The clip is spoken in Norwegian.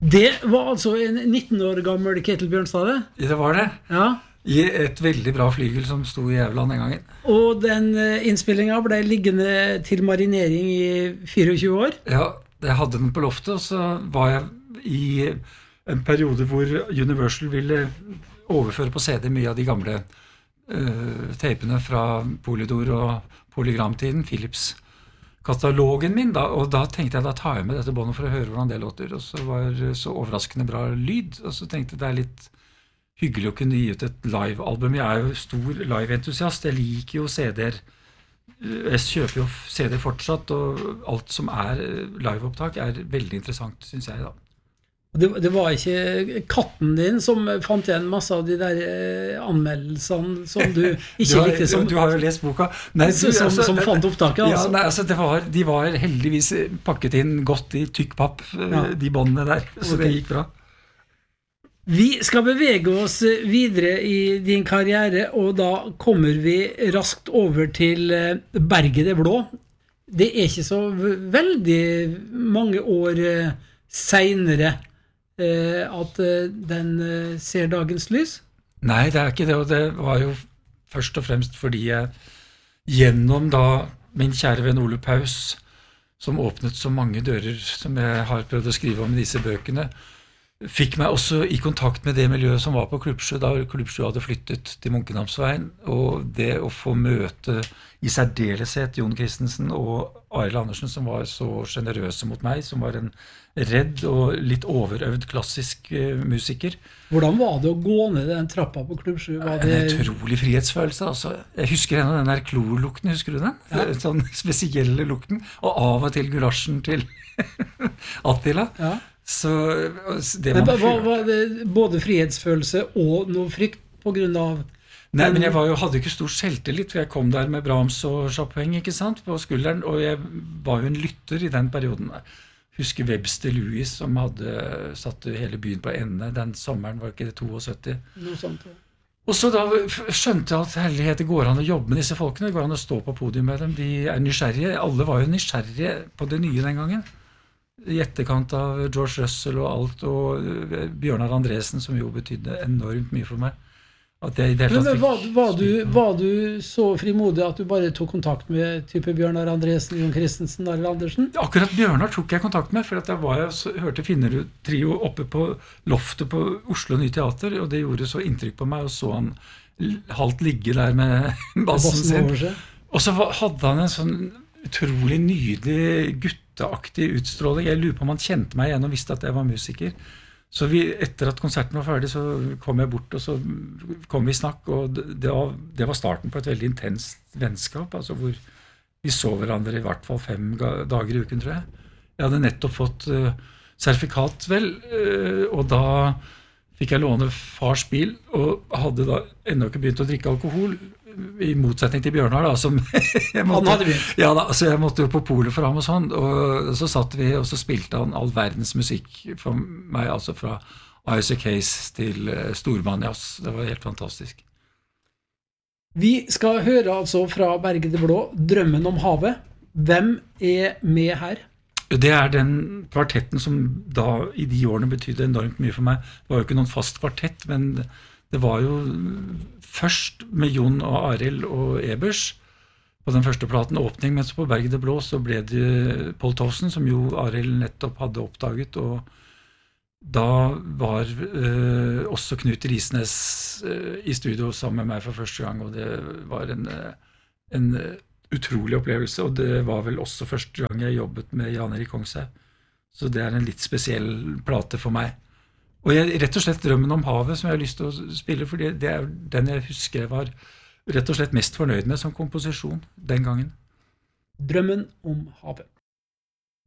Det var altså en 19 år gammel Ketil Bjørnstad, det? Det var det. Ja. I et veldig bra flygel som stod i Jævland den gangen. Og den innspillingen ble liggende til marinering i 24 år? Ja, jeg hadde den på loftet, og så var jeg i en periode hvor Universal ville overføre på CD mye av de gamle tapene fra Polydor og Polygramtiden, Philips-katalogen min, da, og da tenkte jeg da tar jeg med dette båndet for å høre hvordan det låter, og så var det så overraskende bra lyd, og så tenkte jeg det litt hyggelig å kunne gi ut et live-album. Jeg jo stor live-entusiast, jeg liker jo CD-er, jeg kjøper jo CD-er fortsatt, og alt som live-opptak veldig interessant, synes jeg da. Det var ikke katten din som fant igjen masse av de der anmeldelsene som du ikke likte som... Du har jo lest boka. Nei, som fant opptaket, altså. Ja, nei, altså de var heldigvis pakket inn godt i tykk papp, de båndene der, så det gikk bra. Vi skal bevege oss videre i din karriere, og da kommer vi raskt over til Berget det blå. Det ikke så veldig mange år senere at den ser dagens lys? Nei, det ikke det, og det var jo først og fremst fordi jeg gjennom da min kjære venn Ole Paus, som åpnet så mange dører som jeg har prøvd å skrive om i disse bøkene, fikk meg også i kontakt med det miljøet som var på Klubbsjø, da Klubbsjø hadde flyttet til Munkenhamnsveien, og det å få møte i særdeleshet Jon Christensen og Arild Andersen, som var så generøse mot meg, som var en redd og litt overøvd klassisk musiker. Hvordan var det å gå ned den trappa på Klubbsjø? En utrolig frihetsfølelse, altså. Jeg husker ennå den der klorlukten, husker du den? Ja. Sånn spesielle lukten, og av og til gulasjen til Attila. Ja. Så det var det både frihetsfølelse og noe frykt på grunn av... Nei, men jeg hadde ikke stor selvtillit, for jeg kom der med Brahms og Chopin, ikke sant, på skulderen, og jeg var jo en lytter i den perioden. Husker Webster Lewis, som hadde satt hele byen på ende, den sommeren var ikke det 72. Noe sånt, ja. Og så da skjønte jeg at herlighet, det går an å jobbe med disse folkene, det går an å stå på podium med dem, de nysgjerrige, alle var jo nysgjerrige på det nye den gangen. I etterkant av George Russell og alt, og Bjørnar Andresen, som jo betydde enormt mye for meg. Men var du så frimodig at du bare tok kontakt med type Bjørnar Andresen, Jon Christensen, Arild Andersen? Akkurat Bjørnar tok jeg kontakt med, for at jeg hørte Finnerud Trio oppe på loftet på Oslo Nye Teater, og det gjorde så inntrykk på meg, og så han halvt ligge der med bassen sin. Og så hadde han en sånn utrolig nydelig gutteaktig utstråling. Jeg lurer på om han kjente meg igjen og visste at jeg var musiker. Så etter at konserten var ferdig, så kom jeg bort, og så kom vi i snakk, og det var starten på et veldig intenst vennskap, altså hvor vi så hverandre i hvert fall 5 dager i uken, tror jeg. Jeg hadde nettopp fått sertifikat, vel, og da fikk jeg låne fars bil, og hadde da ennå ikke begynt å drikke alkohol, i motsetning til Bjørnar da, som jeg måtte jo på polet for ham og sånn, og så satt vi, og så spilte han all verdens musikk for meg, altså fra Isaac Hayes til Stormanjas. Det var helt fantastisk. Vi skal høre altså fra Berget det blå, Drømmen om havet. Hvem med her? Det den kvartetten som da i de årene betydde enormt mye for meg. Det var jo ikke noen fast kvartett, men det var jo først med Jon og Arild og Ebers på den første platen åpning, mens på Berget det blå så ble det Paul Towson, som jo Arild nettopp hadde oppdaget, og da var også Knut Risnes i studio sammen med meg for første gang, og det var en utrolig opplevelse, og det var vel også første gang jeg jobbet med Jan Erik Kongshaug, så det en litt spesiell plate for meg. Og rett og slett Drømmen om havet som jeg har lyst til å spille, fordi det den jeg husker jeg var rett og slett mest fornøyd med som komposisjon den gangen. Drømmen om havet.